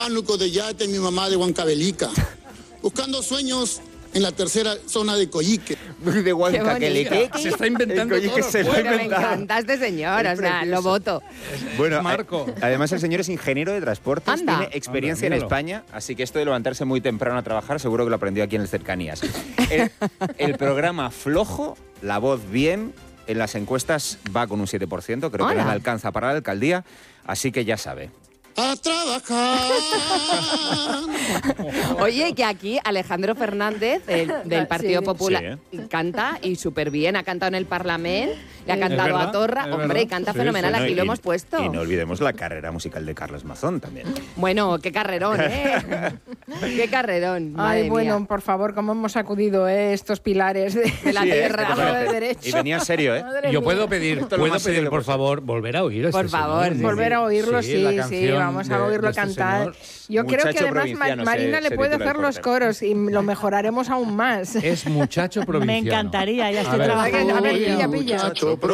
Pánuco de Yate, mi mamá de Huancavelica. Buscando sueños en la tercera zona de Coyique. De Huancavelica. Se está inventando El Coyique todo. se lo ha Bueno, me inventado. encanta este señor, o sea, lo voto. Bueno, Marco. Además el señor es ingeniero de transportes, Anda. tiene experiencia Anda, en míralo. España, así que esto de levantarse muy temprano a trabajar seguro que lo aprendió aquí en las cercanías. El programa flojo, la voz bien, en las encuestas va con un 7%, creo que Hola. no le alcanza para la alcaldía, así que ya sabe. A trabajar. Oye, que aquí Alejandro Fernández, del Partido Sí. Popular, canta y súper bien. Ha cantado en el Parlamento, le ha cantado verdad, a Torra. es Hombre, verdad. y canta Sí, fenomenal, Bueno, aquí y- lo hemos puesto. Y no olvidemos la carrera musical de Carlos Mazón también. Bueno, qué carrerón, ¿eh? Qué carrerón. Ay, madre bueno, mía. por favor, cómo hemos sacudido estos pilares de la Sí, ¿eh? tierra. ¿Qué te Estado de parece? derecho. Y venía en serio, ¿eh? Madre Yo mía. puedo pedir, Esto es lo más serio que por puede ser. favor, volver a oír a Por este favor, señor. sí, Volver a oírlo, Sí, sí, la sí, canción vamos a de oírlo este cantar. señor. Yo creo que Muchacho además provinciano Marina se le puede titula el hacer los portero. coros y lo mejoraremos aún más. Es muchacho provinciano. Me encantaría, ya A estoy ver. trabajando. A ver, en ello. pilla. Muchacho